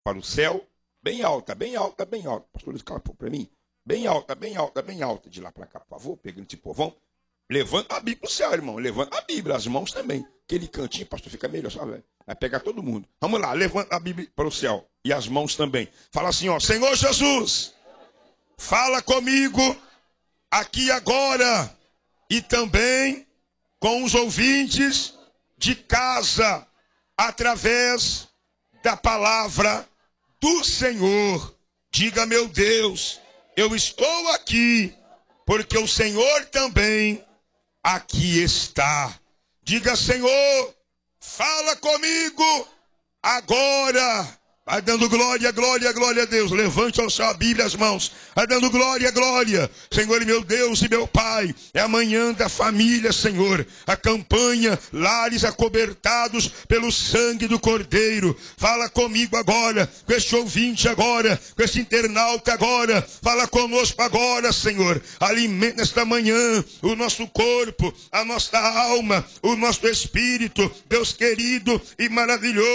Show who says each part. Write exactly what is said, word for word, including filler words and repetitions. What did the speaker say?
Speaker 1: para o céu, bem alta, bem alta, bem alta. Pastor Luiz, cala para mim. Bem alta, bem alta, bem alta. De lá para cá, por favor, pegando esse povão. Levanta a Bíblia para o céu, irmão. Levanta a Bíblia, as mãos também. Aquele cantinho, pastor, fica melhor, sabe? Vai pegar todo mundo. Vamos lá, levanta a Bíblia para o céu. E as mãos também. Fala assim, ó. Senhor Jesus, fala comigo aqui agora. E também com os ouvintes de casa. Através da palavra do Senhor. Diga, meu Deus, eu estou aqui, porque o Senhor também aqui está. Diga, Senhor, fala comigo agora. Vai dando glória, glória, glória a Deus. Levante ao céu a Bíblia, as mãos. Vai dando glória, glória. Senhor, meu Deus e meu Pai. É a manhã da família, Senhor. A campanha, lares acobertados pelo sangue do Cordeiro. Fala comigo agora, com este ouvinte agora, com este internauta agora. Fala conosco agora, Senhor. Alimenta nesta manhã o nosso corpo, a nossa alma, o nosso espírito. Deus querido e maravilhoso.